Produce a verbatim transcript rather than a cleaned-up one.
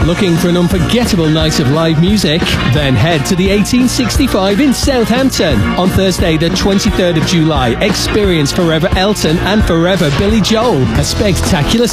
Looking for an unforgettable night of live music? Then head to the eighteen sixty-five in Southampton. On Thursday the twenty-third of July, experience Forever Elton and Forever Billy Joel. A spectacular